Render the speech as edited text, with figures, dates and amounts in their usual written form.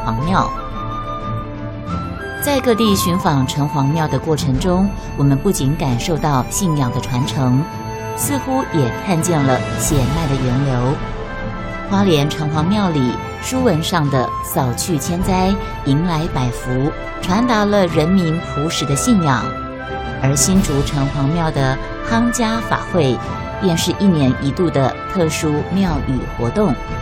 隍庙。在各地寻访城隍庙的过程中，我们不仅感受到信仰的传承，似乎也看见了血脉的源流。花莲城隍庙里书文上的扫去千灾，迎来百福，传达了人民朴实的信仰。而新竹城隍庙的夯家法会，便是1年1度的特殊庙宇活动。